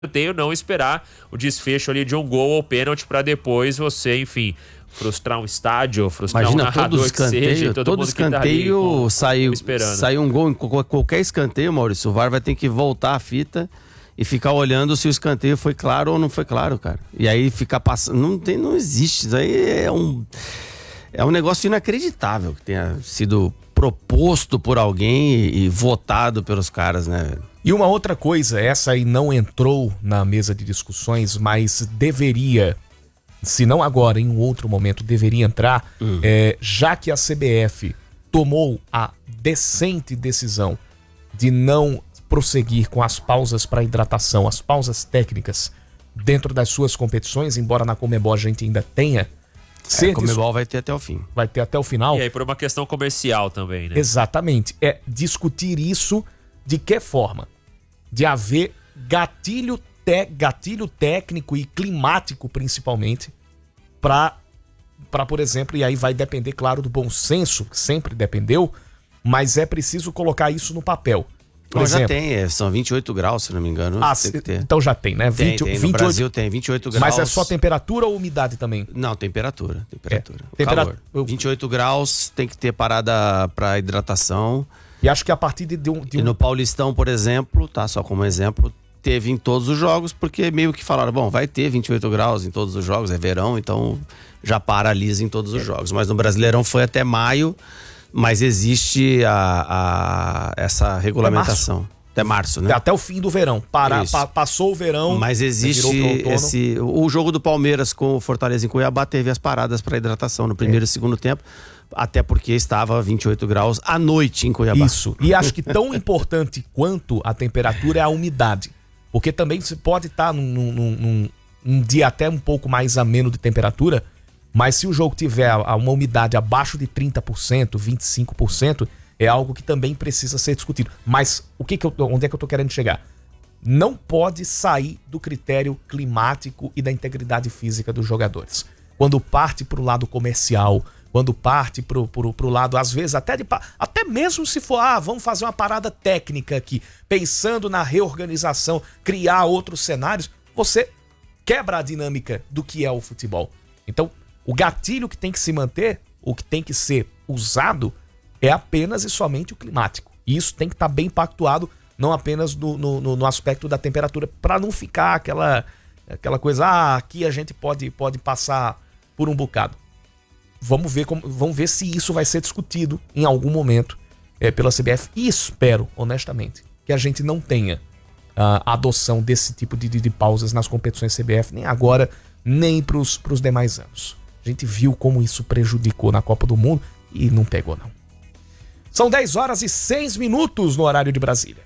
escanteio, não esperar o desfecho ali de um gol ou pênalti para depois você, enfim, frustrar um estádio, frustrar um narrador que seja, todo escanteio saiu um gol em qualquer escanteio, Maurício, o VAR vai ter que voltar a fita e ficar olhando se o escanteio foi claro ou não foi claro, cara. E aí ficar passando, não existe, isso aí é um negócio inacreditável que tenha sido proposto por alguém e votado pelos caras, né? E uma outra coisa, essa aí não entrou na mesa de discussões, mas deveria, se não agora, em um outro momento, deveria entrar, já que a CBF tomou a decente decisão de não prosseguir com as pausas para hidratação, as pausas técnicas dentro das suas competições, embora na Conmebol a gente ainda tenha. A Conmebol vai ter até o fim. Vai ter até o final. E aí por uma questão comercial também, né? Exatamente. É discutir isso de que forma? De haver gatilho técnico e climático, principalmente, para, por exemplo, e aí vai depender, claro, do bom senso, que sempre dependeu, mas é preciso colocar isso no papel. Por exemplo, já tem, são 28 graus, se não me engano. Tem que ter. Então já tem, né? Tem, 28, no Brasil tem 28 graus. Mas é só temperatura ou umidade também? Não, temperatura. Calor. 28 graus, tem que ter parada para hidratação. E acho que a partir de E no Paulistão, por exemplo, tá? Só como exemplo, teve em todos os jogos, porque meio que falaram, bom, vai ter 28 graus em todos os jogos, é verão, então já paralisa em todos os jogos. Mas no Brasileirão foi até maio, mas existe essa regulamentação. Até março, né? Até o fim do verão. Passou o verão. Mas existe o jogo do Palmeiras com o Fortaleza em Cuiabá teve as paradas para hidratação no primeiro e segundo tempo, até porque estava 28 graus à noite em Cuiabá. Isso. E acho que tão importante quanto a temperatura é a umidade. Porque também você pode estar num dia até um pouco mais ameno de temperatura, mas se o jogo tiver uma umidade abaixo de 30%, 25%, é algo que também precisa ser discutido. Mas onde é que eu tô querendo chegar? Não pode sair do critério climático e da integridade física dos jogadores. Quando parte pro lado comercial, quando parte pro lado, às vezes, até mesmo se for, vamos fazer uma parada técnica aqui, pensando na reorganização, criar outros cenários, você quebra a dinâmica do que é o futebol. Então, o gatilho que tem que se manter, o que tem que ser usado, é apenas e somente o climático. E isso tem que estar bem pactuado, não apenas no aspecto da temperatura, para não ficar aquela coisa, aqui a gente pode passar por um bocado. Vamos ver se isso vai ser discutido em algum momento pela CBF. E espero, honestamente, que a gente não tenha a adoção desse tipo de pausas nas competições CBF, nem agora, nem para os demais anos. A gente viu como isso prejudicou na Copa do Mundo e não pegou, não. São 10h06 no horário de Brasília.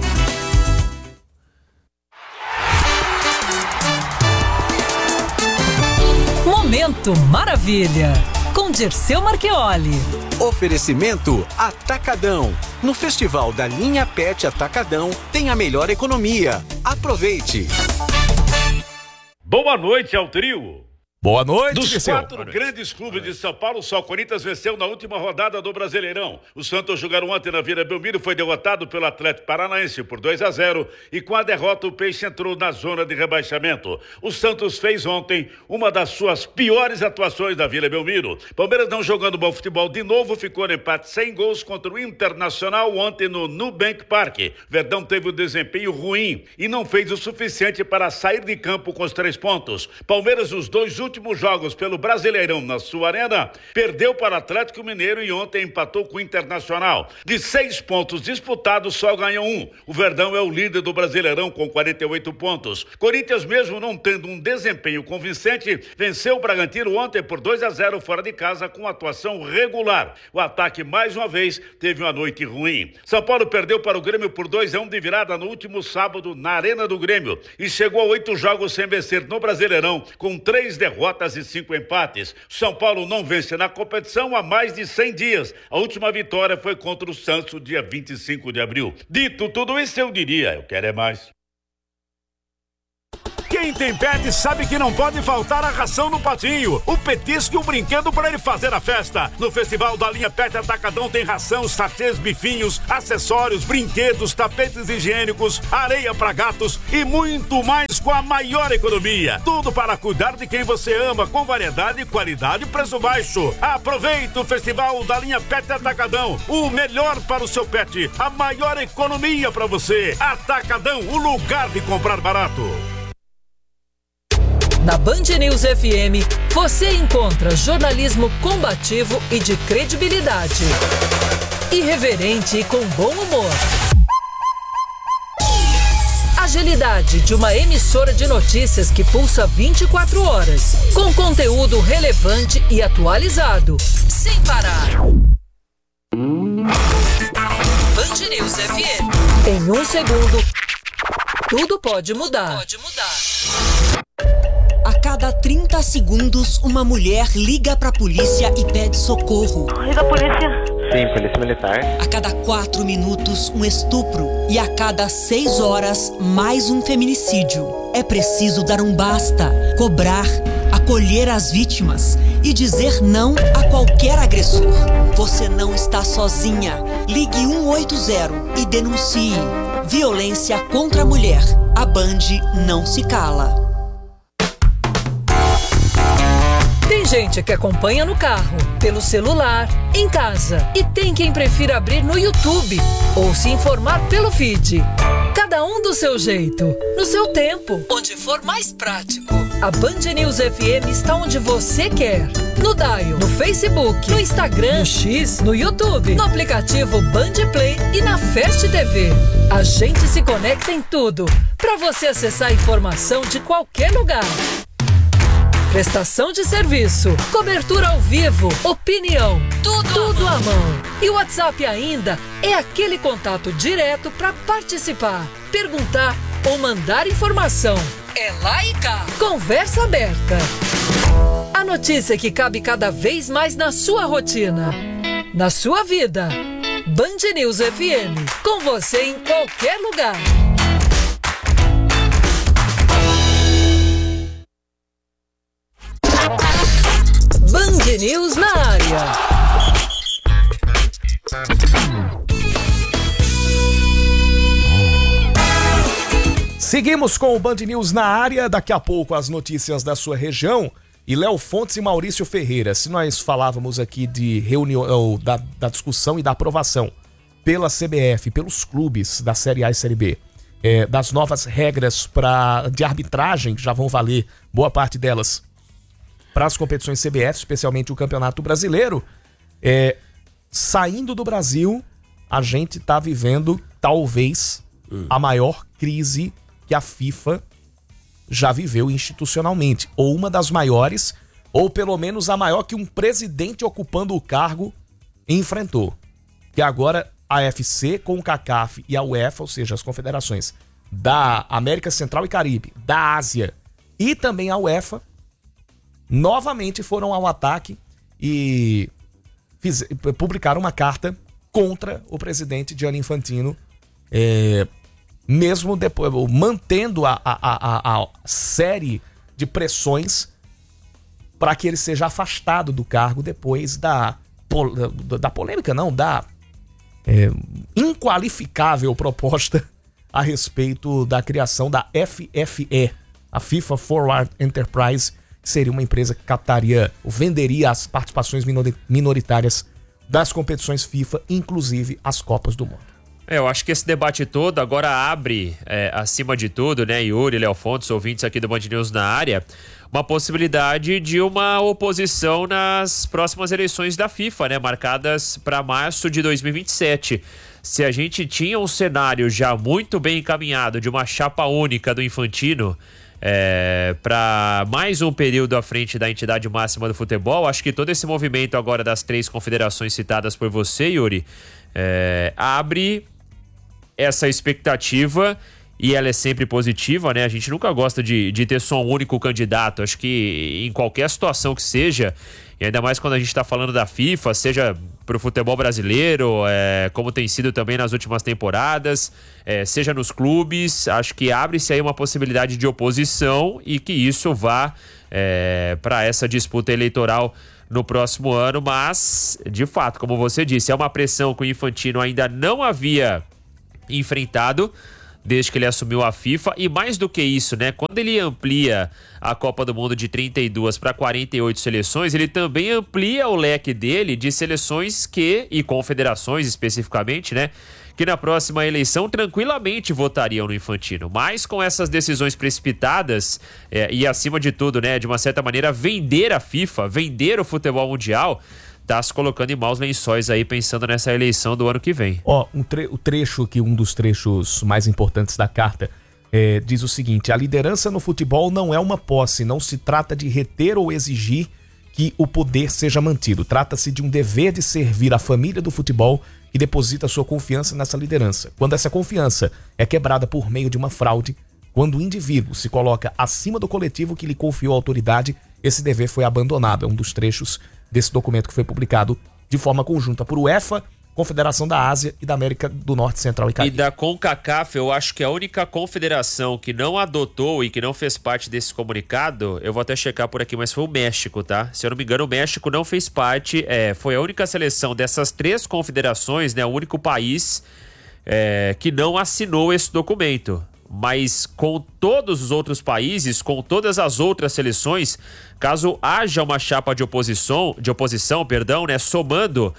Momento Maravilha, com Dirceu Marchioli. Oferecimento Atacadão. No Festival da Linha Pet Atacadão tem a melhor economia. Aproveite. Boa noite ao trio. Boa noite, Dos Dirceu. quatro grandes clubes de São Paulo, só o Corinthians venceu na última rodada do Brasileirão. O Santos jogaram ontem na Vila Belmiro, foi derrotado pelo Atlético Paranaense por 2-0 e com a derrota o Peixe entrou na zona de rebaixamento. O Santos fez ontem uma das suas piores atuações da Vila Belmiro. Palmeiras não jogando bom futebol de novo, ficou no empate sem gols contra o Internacional ontem no Nubank Park. Verdão teve um desempenho ruim e não fez o suficiente para sair de campo com os 3 pontos. Palmeiras, os dois últimos jogos pelo Brasileirão na sua arena, perdeu para o Atlético Mineiro e ontem empatou com o Internacional. De 6 pontos disputados, só ganhou 1. O Verdão é o líder do Brasileirão com 48 pontos. Corinthians, mesmo não tendo um desempenho convincente, venceu o Bragantino ontem por 2-0 fora de casa com atuação regular. O ataque, mais uma vez, teve uma noite ruim. São Paulo perdeu para o Grêmio por 2-1 de virada no último sábado na Arena do Grêmio e chegou a 8 jogos sem vencer no Brasileirão, com 3 derrotas e 5 empates. São Paulo não vence na competição há mais de 100 dias. A última vitória foi contra o Santos, dia 25 de abril. Dito tudo isso, eu diria, eu quero é mais. Quem tem pet sabe que não pode faltar a ração no patinho, o petisco e o brinquedo para ele fazer a festa. No Festival da Linha Pet Atacadão tem ração, sachês, bifinhos, acessórios, brinquedos, tapetes higiênicos, areia para gatos e muito mais com a maior economia. Tudo para cuidar de quem você ama, com variedade, qualidade e preço baixo. Aproveita o Festival da Linha Pet Atacadão, o melhor para o seu pet, a maior economia para você. Atacadão, o lugar de comprar barato. Na Band News FM, você encontra jornalismo combativo e de credibilidade. Irreverente e com bom humor. Agilidade de uma emissora de notícias que pulsa 24 horas, com conteúdo relevante e atualizado, sem parar. Band News FM. Em um segundo, tudo pode mudar. A cada 30 segundos, uma mulher liga pra polícia e pede socorro. Liga a polícia. Sim, polícia militar. A cada 4 minutos, um estupro. E a cada 6 horas, mais um feminicídio. É preciso dar um basta, cobrar, acolher as vítimas e dizer não a qualquer agressor. Você não está sozinha. Ligue 180 e denuncie. Violência contra a mulher. A Band não se cala. Tem gente que acompanha no carro, pelo celular, em casa. E tem quem prefira abrir no YouTube ou se informar pelo feed. Cada um do seu jeito, no seu tempo, onde for mais prático. A Band News FM está onde você quer. No Dial, no Facebook, no Instagram, no X, no YouTube, no aplicativo Band Play e na Fast TV. A gente se conecta em tudo, para você acessar a informação de qualquer lugar. Prestação de serviço, cobertura ao vivo, opinião, tudo à mão. E o WhatsApp ainda é aquele contato direto para participar, perguntar ou mandar informação. É lá e cá. Conversa aberta. A notícia que cabe cada vez mais na sua rotina, na sua vida. Band News FM, com você em qualquer lugar. Band News na área. Seguimos com o Band News na área. Daqui a pouco as notícias da sua região. E Léo Fontes e Maurício Ferreira. Se nós falávamos aqui de reunião, da discussão e da aprovação pela CBF, pelos clubes da Série A e Série B, das novas regras de arbitragem, que já vão valer boa parte delas para as competições CBF, especialmente o Campeonato Brasileiro, saindo do Brasil, a gente está vivendo talvez a maior crise que a FIFA já viveu institucionalmente, ou uma das maiores, ou pelo menos a maior que um presidente ocupando o cargo enfrentou. Que agora a AFC com o CACAF e a UEFA, ou seja, as confederações da América Central e Caribe, da Ásia e também a UEFA, novamente foram ao ataque e publicaram uma carta contra o presidente Gianni Infantino, mesmo depois, mantendo a série de pressões para que ele seja afastado do cargo depois da polêmica, não, da inqualificável proposta a respeito da criação da FFE, a FIFA Forward Enterprise, que seria uma empresa que captaria ou venderia as participações minoritárias das competições FIFA, inclusive as Copas do Mundo. Eu acho que esse debate todo agora abre, acima de tudo, né, Yuri, Léo Fontes, ouvintes aqui do Band News na área, uma possibilidade de uma oposição nas próximas eleições da FIFA, né, marcadas para março de 2027. Se a gente tinha um cenário já muito bem encaminhado de uma chapa única do Infantino para mais um período à frente da entidade máxima do futebol, acho que todo esse movimento agora das 3 confederações citadas por você, Yuri, abre essa expectativa e ela é sempre positiva, né? A gente nunca gosta de ter só um único candidato. Acho que em qualquer situação que seja, e ainda mais quando a gente está falando da FIFA, seja para o futebol brasileiro, como tem sido também nas últimas temporadas, seja nos clubes, acho que abre-se aí uma possibilidade de oposição e que isso vá para essa disputa eleitoral no próximo ano, mas, de fato, como você disse, é uma pressão que o Infantino ainda não havia enfrentado desde que ele assumiu a FIFA, e mais do que isso, né? Quando ele amplia a Copa do Mundo de 32 para 48 seleções, ele também amplia o leque dele de seleções e confederações especificamente, né? Que na próxima eleição tranquilamente votariam no Infantino. Mas com essas decisões precipitadas e acima de tudo, né? De uma certa maneira, vender a FIFA, vender o futebol mundial, tá se colocando em maus lençóis aí, pensando nessa eleição do ano que vem. O trecho aqui, um dos trechos mais importantes da carta, diz o seguinte: a liderança no futebol não é uma posse, não se trata de reter ou exigir que o poder seja mantido. Trata-se de um dever de servir a família do futebol que deposita sua confiança nessa liderança. Quando essa confiança é quebrada por meio de uma fraude, quando o indivíduo se coloca acima do coletivo que lhe confiou a autoridade, esse dever foi abandonado. É um dos trechos desse documento que foi publicado de forma conjunta por UEFA, Confederação da Ásia e da América do Norte, Central e Caribe. E da CONCACAF, eu acho que a única confederação que não adotou e que não fez parte desse comunicado, eu vou até checar por aqui, mas foi o México, tá? Se eu não me engano, o México não fez parte, foi a única seleção dessas 3 confederações, né? O único país que não assinou esse documento. Mas com todos os outros países, com todas as outras seleções, caso haja uma chapa de oposição, né, somando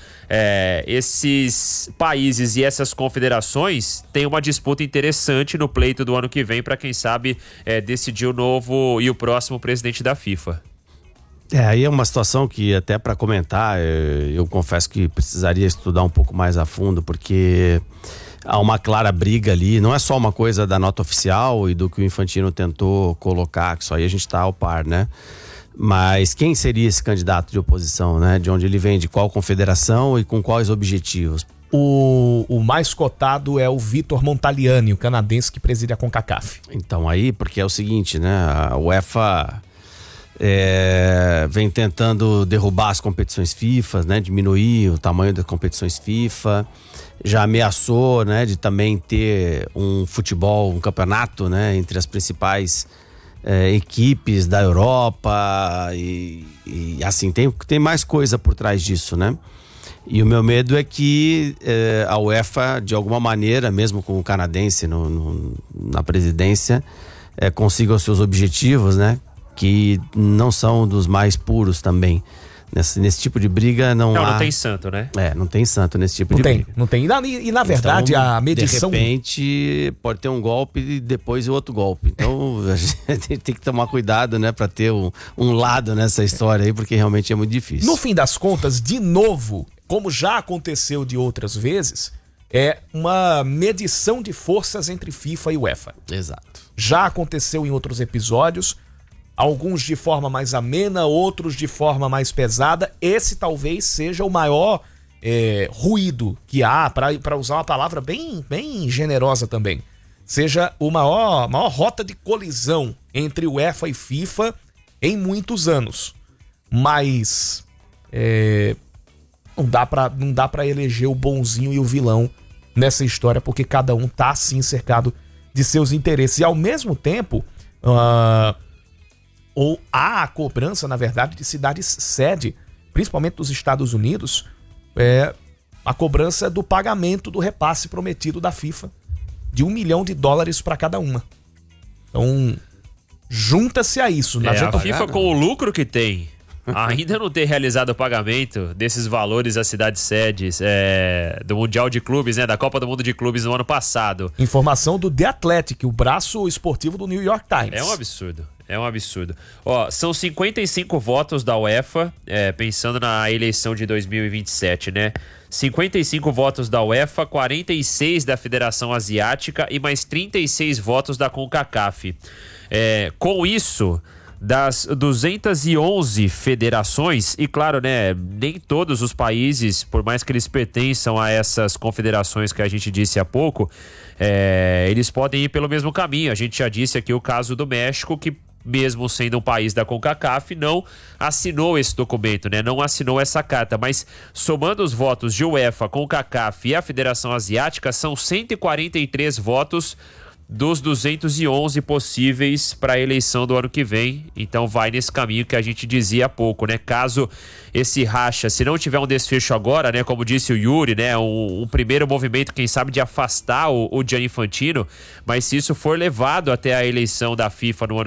esses países e essas confederações, tem uma disputa interessante no pleito do ano que vem para quem sabe decidir o novo e o próximo presidente da FIFA. Aí é uma situação que até para comentar, eu confesso que precisaria estudar um pouco mais a fundo, porque há uma clara briga ali, não é só uma coisa da nota oficial e do que o Infantino tentou colocar, que isso aí a gente está ao par, né? Mas quem seria esse candidato de oposição, né? De onde ele vem, de qual confederação e com quais objetivos? O mais cotado é o Vitor Montaliani, o canadense que preside a CONCACAF. Então aí, porque é o seguinte, né? A UEFA vem tentando derrubar as competições FIFA, né? Diminuir o tamanho das competições FIFA. Já ameaçou, né, de também ter um futebol, um campeonato, né, entre as principais equipes da Europa e assim, tem mais coisa por trás disso, né? E o meu medo é que a UEFA, de alguma maneira, mesmo com o canadense na presidência, consiga os seus objetivos, né? Que não são dos mais puros também. Nesse tipo de briga não tem santo, né? Não tem santo nesse tipo de briga. Não tem. E na verdade, então, a medição... De repente, pode ter um golpe e depois outro golpe. Então, a gente tem que tomar cuidado, né? Pra ter um lado nessa história aí, porque realmente é muito difícil. No fim das contas, de novo, como já aconteceu de outras vezes, é uma medição de forças entre FIFA e UEFA. Exato. Já aconteceu em outros episódios, alguns de forma mais amena, outros de forma mais pesada. Esse talvez seja o maior ruído que há, para usar uma palavra bem generosa também. Seja a maior rota de colisão entre UEFA e FIFA em muitos anos. Mas não dá pra eleger o bonzinho e o vilão nessa história, porque cada um tá assim cercado de seus interesses. E ao mesmo tempo... ou há a cobrança, na verdade, de cidades sede, principalmente dos Estados Unidos, a cobrança do pagamento do repasse prometido da FIFA de $1 milhão para cada uma. Então, junta-se a isso. A FIFA, com o lucro que tem, ainda não ter realizado o pagamento desses valores às cidades sedes do Mundial de Clubes, né, da Copa do Mundo de Clubes no ano passado. Informação do The Athletic, o braço esportivo do New York Times. É um absurdo. É um absurdo. São 55 votos da UEFA, pensando na eleição de 2027, né? 55 votos da UEFA, 46 da Federação Asiática e mais 36 votos da CONCACAF. Com isso, Das 211 federações, e claro, né, nem todos os países, por mais que eles pertençam a essas confederações que a gente disse há pouco, eles podem ir pelo mesmo caminho. A gente já disse aqui o caso do México, que mesmo sendo um país da CONCACAF, não assinou esse documento, né? Não assinou essa carta, mas somando os votos de UEFA, CONCACAF e a Federação Asiática, são 143 votos dos 211 possíveis para a eleição do ano que vem. Então vai nesse caminho que a gente dizia há pouco, né? Caso esse racha, se não tiver um desfecho agora, né? Como disse o Yuri, né? Um primeiro movimento, quem sabe, de afastar o Gianni Infantino, mas se isso for levado até a eleição da FIFA no ano